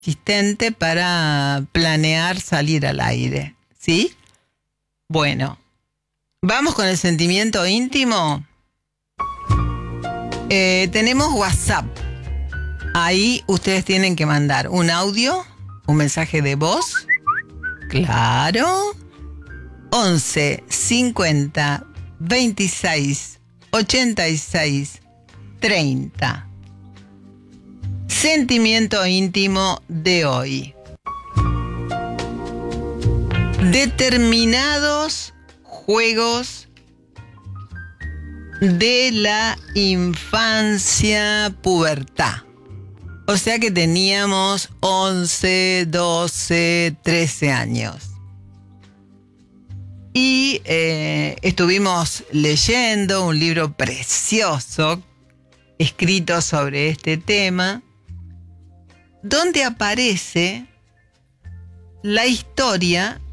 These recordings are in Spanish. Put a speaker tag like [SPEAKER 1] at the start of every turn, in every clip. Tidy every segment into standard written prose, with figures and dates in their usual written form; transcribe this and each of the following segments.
[SPEAKER 1] asistente para planear salir al aire, ¿sí? Bueno, vamos con el sentimiento íntimo. Tenemos WhatsApp. Ahí ustedes tienen que mandar un audio, un mensaje de voz. Claro. 11 50 26 86 30. Sentimiento íntimo de hoy. Determinados juegos de la infancia, pubertad. O sea que teníamos 11, 12, 13 años. Y estuvimos leyendo un libro precioso escrito sobre este tema, donde aparece la historia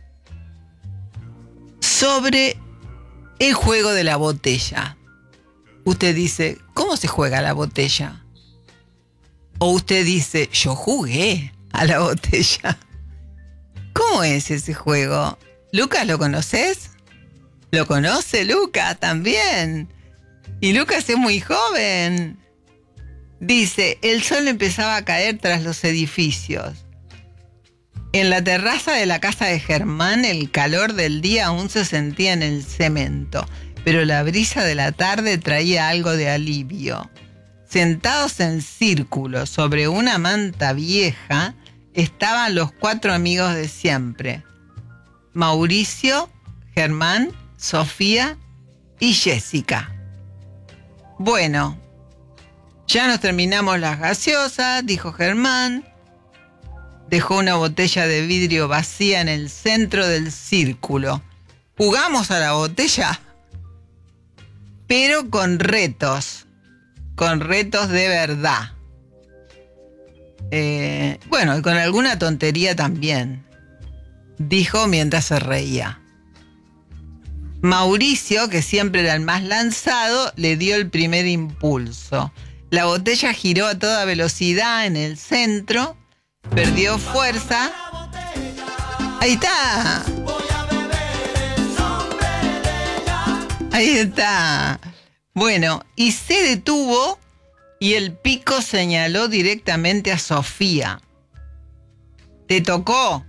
[SPEAKER 1] sobre el juego de la botella. Usted dice, ¿cómo se juega la botella? O usted dice, yo jugué a la botella. ¿Cómo es ese juego? Lucas, ¿lo conoces? ¿Lo conoce Lucas también? Y Lucas es muy joven. Dice, el sol empezaba a caer tras los edificios. En la terraza de la casa de Germán, el calor del día aún se sentía en el cemento, pero la brisa de la tarde traía algo de alivio. Sentados en círculo sobre una manta vieja, estaban los 4 amigos de siempre: Mauricio, Germán, Sofía y Jessica. Bueno, ya nos terminamos las gaseosas, dijo Germán. Dejó una botella de vidrio vacía en el centro del círculo. ¿Jugamos a la botella? Pero con retos de verdad. Bueno, y con alguna tontería también, dijo mientras se reía. Mauricio, que siempre era el más lanzado, le dio el primer impulso. La botella giró a toda velocidad en el centro, perdió fuerza. Ahí está. Ahí está. Bueno, y se detuvo y el pico señaló directamente a Sofía. ¿Te tocó?,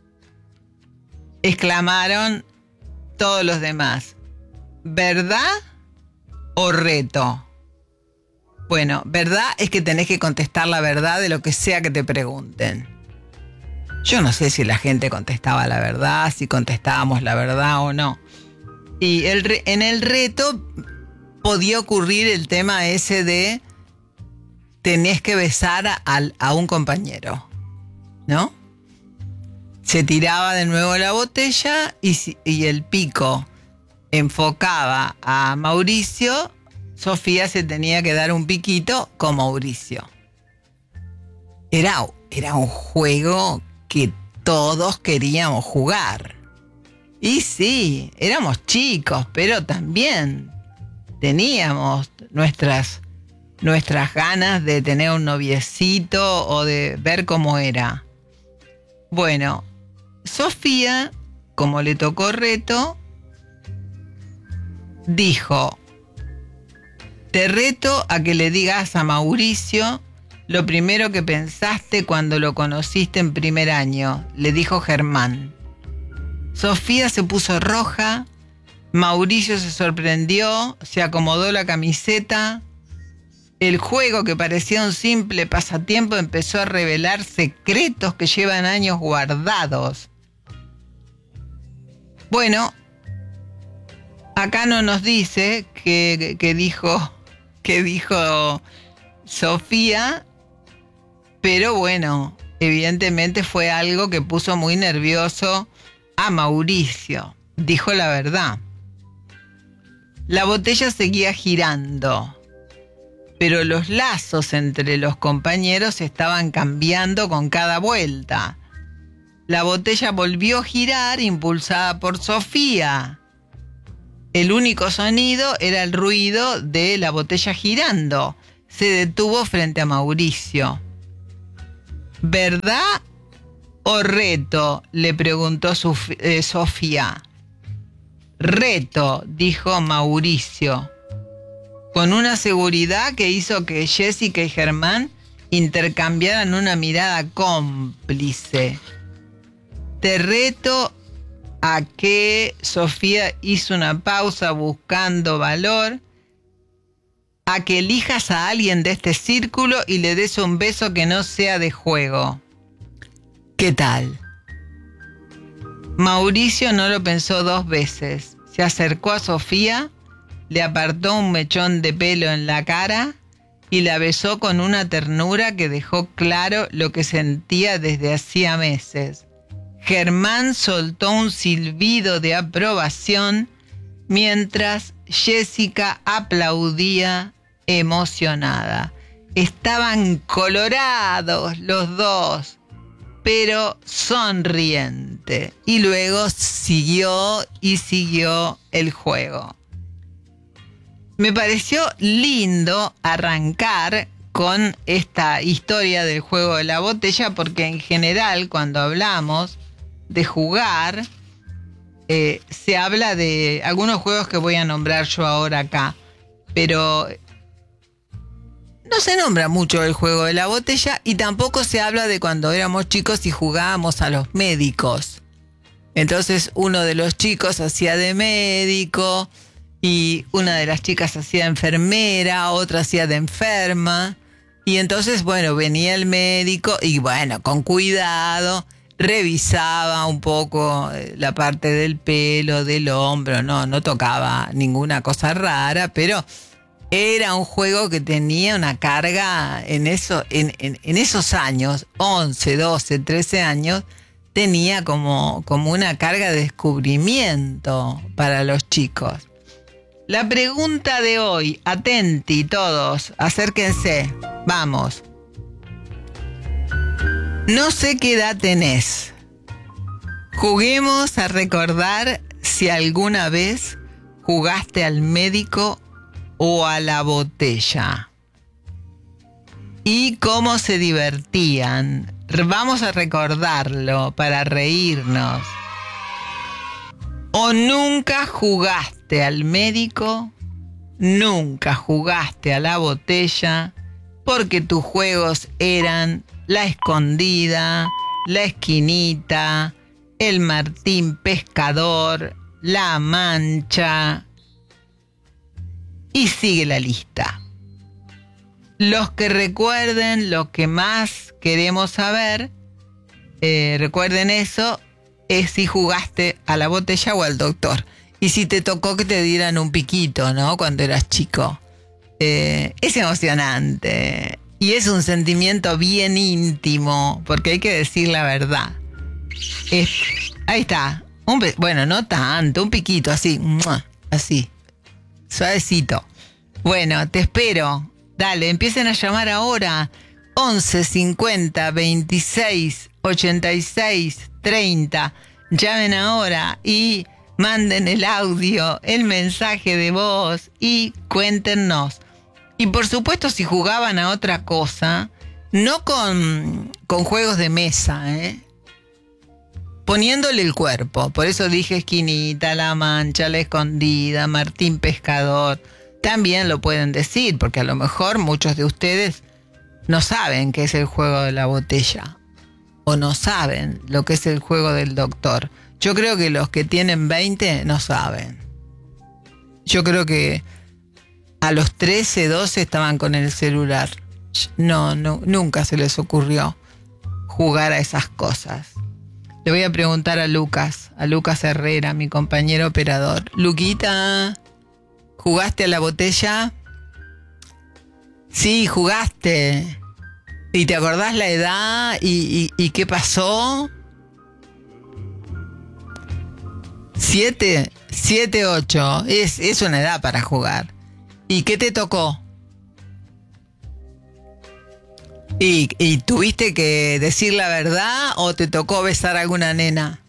[SPEAKER 1] exclamaron todos los demás. ¿Verdad o reto? Bueno, verdad es que tenés que contestar la verdad de lo que sea que te pregunten. Yo no sé si la gente contestaba la verdad, si contestábamos la verdad o no. Y en el reto podía ocurrir el tema ese de tenés que besar a un compañero, ¿no? Se tiraba de nuevo la botella y el pico enfocaba a Mauricio. Sofía se tenía que dar un piquito con Mauricio. Era un juego que todos queríamos jugar. Y sí, éramos chicos, pero también teníamos nuestras ganas de tener un noviecito o de ver cómo era. Bueno, Sofía, como le tocó reto, dijo: te reto a que le digas a Mauricio lo primero que pensaste cuando lo conociste en primer año, le dijo Germán. Sofía se puso roja, Mauricio se sorprendió, se acomodó la camiseta. El juego, que parecía un simple pasatiempo, empezó a revelar secretos que llevan años guardados. Bueno, acá no nos dice qué dijo Sofía, pero bueno, evidentemente fue algo que puso muy nervioso a Mauricio. Dijo la verdad. La botella seguía girando, pero los lazos entre los compañeros estaban cambiando con cada vuelta. La botella volvió a girar, impulsada por Sofía. El único sonido era el ruido de la botella girando. Se detuvo frente a Mauricio. ¿Verdad o reto?, le preguntó Sofía. Reto, dijo Mauricio, con una seguridad que hizo que Jessica y Germán intercambiaran una mirada cómplice. Te reto a que Sofía hizo una pausa buscando valor, a que elijas a alguien de este círculo y le des un beso que no sea de juego. ¿Qué tal? Mauricio no lo pensó dos veces. Se acercó a Sofía, le apartó un mechón de pelo en la cara y la besó con una ternura que dejó claro lo que sentía desde hacía meses. Germán soltó un silbido de aprobación mientras Jessica aplaudía emocionada. Estaban colorados los dos, pero sonriente. Y luego siguió el juego. Me pareció lindo arrancar con esta historia del juego de la botella, porque en general cuando hablamos de jugar, se habla de algunos juegos que voy a nombrar yo ahora acá, pero no se nombra mucho el juego de la botella y tampoco se habla de cuando éramos chicos y jugábamos a los médicos. Entonces uno de los chicos hacía de médico y una de las chicas hacía de enfermera, otra hacía de enferma. Y entonces, bueno, venía el médico y bueno, con cuidado, revisaba un poco la parte del pelo, del hombro, no tocaba ninguna cosa rara, pero era un juego que tenía una carga en esos años, 11, 12, 13 años, tenía como una carga de descubrimiento para los chicos. La pregunta de hoy, atenti todos, acérquense, vamos. No sé qué edad tenés. Juguemos a recordar si alguna vez jugaste al médico o a la botella. Y cómo se divertían. Vamos a recordarlo para reírnos. O nunca jugaste al médico, nunca jugaste a la botella, porque tus juegos eran la escondida, la esquinita, el Martín Pescador, la mancha, y sigue la lista. Los que recuerden lo que más queremos saber, recuerden eso, es si jugaste a la botella o al doctor. Y si te tocó que te dieran un piquito, ¿no? Cuando eras chico. Es emocionante. Y es un sentimiento bien íntimo, porque hay que decir la verdad. Ahí está. Bueno, no tanto, un piquito, así. Así. Suavecito. Bueno, te espero. Dale, empiecen a llamar ahora. 11 50 26 86 30. Llamen ahora y manden el audio, el mensaje de voz y cuéntenos. Y por supuesto, si jugaban a otra cosa, no con juegos de mesa, poniéndole el cuerpo. Por eso dije esquinita, la mancha, la escondida, Martín Pescador. También lo pueden decir, porque a lo mejor muchos de ustedes no saben qué es el juego de la botella. O no saben lo que es el juego del doctor. Yo creo que los que tienen 20 no saben. Yo creo que a los 13, 12 estaban con el celular. No, nunca se les ocurrió jugar a esas cosas. Le voy a preguntar a Lucas Herrera, mi compañero operador. Luquita, ¿jugaste a la botella? Sí, jugaste. ¿Y te acordás la edad y qué pasó? 7, 8. Es una edad para jugar. ¿Y qué te tocó? ¿Y tuviste que decir la verdad o te tocó besar a alguna nena?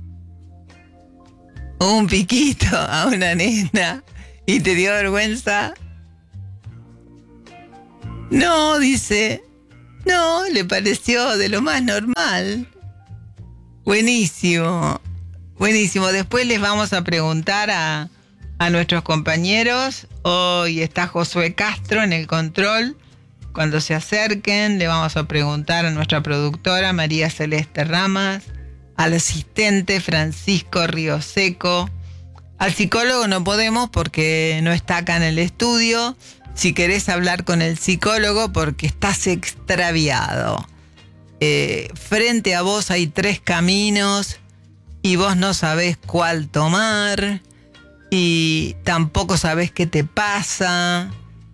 [SPEAKER 1] Un piquito a una nena. ¿Y te dio vergüenza? No, dice. No, le pareció de lo más normal. Buenísimo, buenísimo. Después les vamos a preguntar a nuestros compañeros. Hoy está Josué Castro en el control. Cuando se acerquen, le vamos a preguntar a nuestra productora María Celeste Ramas, al asistente Francisco Ríoseco. Al psicólogo no podemos porque no está acá en el estudio. Si querés hablar con el psicólogo porque estás extraviado. Frente a vos hay 3 caminos y vos no sabés cuál tomar y tampoco sabés qué te pasa.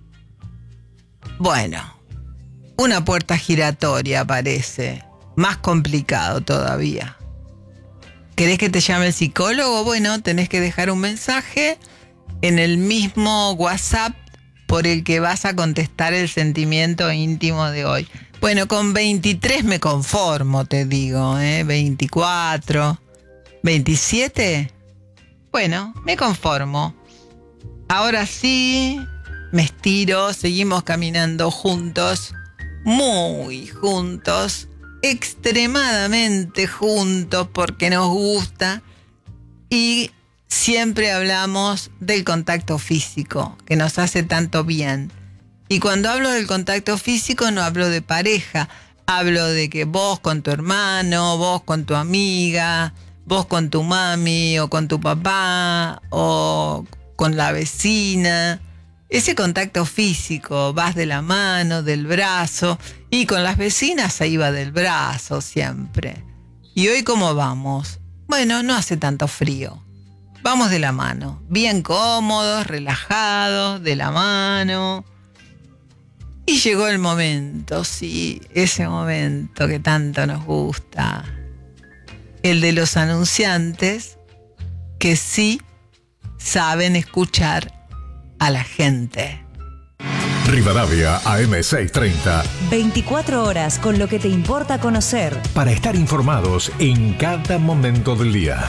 [SPEAKER 1] Bueno, una puerta giratoria parece, más complicado todavía. ¿Querés que te llame el psicólogo? Bueno, tenés que dejar un mensaje en el mismo WhatsApp por el que vas a contestar el sentimiento íntimo de hoy. Bueno, con 23 me conformo, te digo, 24, 27. Bueno, me conformo. Ahora sí, me estiro, seguimos caminando juntos, muy juntos, extremadamente juntos porque nos gusta y siempre hablamos del contacto físico que nos hace tanto bien. Y cuando hablo del contacto físico no hablo de pareja, hablo de que vos con tu hermano, vos con tu amiga, vos con tu mami o con tu papá o con la vecina. Ese contacto físico, vas de la mano, del brazo, y con las vecinas se iba del brazo siempre. ¿Y hoy cómo vamos? Bueno, no hace tanto frío. Vamos de la mano, bien cómodos, relajados, de la mano. Y llegó el momento, sí, ese momento que tanto nos gusta. El de los anunciantes que sí saben escuchar a la gente.
[SPEAKER 2] Rivadavia AM630.
[SPEAKER 3] 24 horas con lo que te importa conocer.
[SPEAKER 2] Para estar informados en cada momento del día.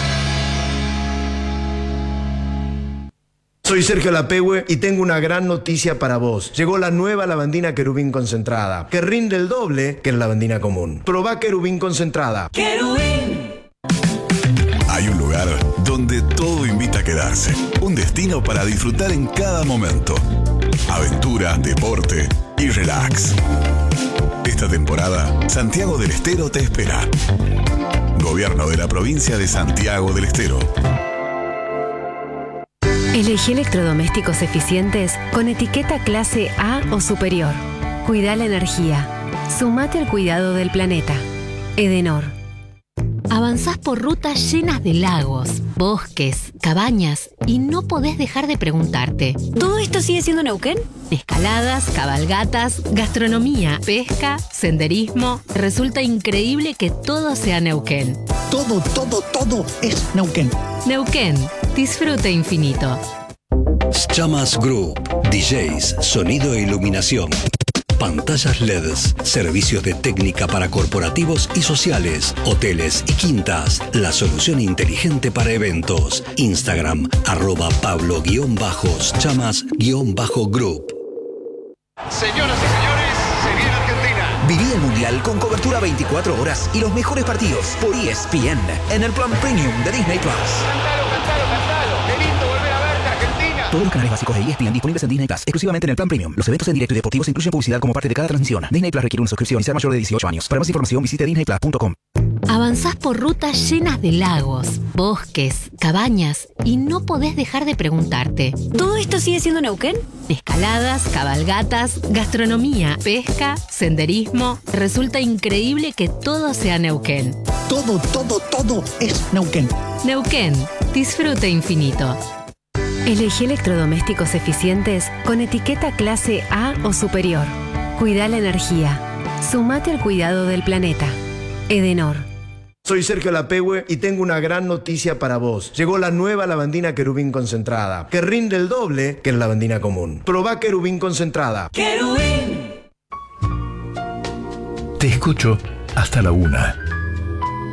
[SPEAKER 4] Soy Sergio Lapehue y tengo una gran noticia para vos. Llegó la nueva lavandina Querubín concentrada, que rinde el doble que la lavandina común. Probá Querubín concentrada.
[SPEAKER 5] ¡Querubín! Hay un lugar donde todo invita a quedarse. Un destino para disfrutar en cada momento. Aventura, deporte y relax. Esta temporada, Santiago del Estero te espera. Gobierno de la provincia de Santiago del Estero.
[SPEAKER 6] Elegí electrodomésticos eficientes con etiqueta clase A o superior. Cuida la energía. Sumate al cuidado del planeta. Edenor. Avanzás por rutas llenas de lagos, bosques, cabañas y no podés dejar de preguntarte: ¿todo esto sigue siendo Neuquén? Escaladas, cabalgatas, gastronomía, pesca, senderismo. Resulta increíble que todo sea Neuquén.
[SPEAKER 7] Todo es Neuquén.
[SPEAKER 6] Neuquén. Disfrute infinito.
[SPEAKER 8] Chamas Group. DJs, sonido e iluminación. Pantallas LEDs, servicios de técnica para corporativos y sociales, hoteles y quintas. La solución inteligente para eventos. Instagram, @Pablo_Chamas_Group.
[SPEAKER 9] Señoras y señores, se viene Argentina.
[SPEAKER 10] Viví el Mundial con cobertura 24 horas y los mejores partidos por ESPN en el plan Premium de Disney Plus.
[SPEAKER 9] Cantalo. Qué lindo volver a verte, Argentina.
[SPEAKER 10] Todos los canales básicos de ESPN disponibles en Disney Plus, exclusivamente en el plan Premium. Los eventos en directo y deportivos incluyen publicidad como parte de cada transmisión. Disney Plus requiere una suscripción y ser mayor de 18 años. Para más información visite disneyplus.com.
[SPEAKER 6] Avanzás por rutas llenas de lagos, bosques, cabañas y no podés dejar de preguntarte: ¿todo esto sigue siendo Neuquén? Escaladas, cabalgatas, gastronomía, pesca, senderismo. Resulta increíble que todo sea Neuquén.
[SPEAKER 7] Todo es Neuquén.
[SPEAKER 6] Neuquén. Disfrute infinito. Elegí electrodomésticos eficientes con etiqueta clase A o superior. Cuida la energía. Sumate al cuidado del planeta. Edenor.
[SPEAKER 4] Soy Sergio Lapehue y tengo una gran noticia para vos. Llegó la nueva lavandina Querubín concentrada, que rinde el doble que la lavandina común. Probá Querubín concentrada.
[SPEAKER 5] ¡Querubín!
[SPEAKER 2] Te escucho hasta la 1.